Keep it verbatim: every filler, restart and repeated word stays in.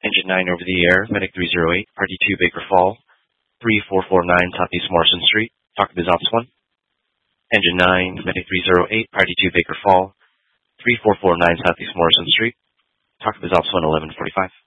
Engine nine over the air, Medic three oh eight, Party two Baker Fall, three four four nine Southeast Morrison Street, talk to Biz Ops one. Engine nine, Medic three oh eight, Party two Baker Fall, three four four nine Southeast Morrison Street, talk to Biz Ops one eleven forty-five.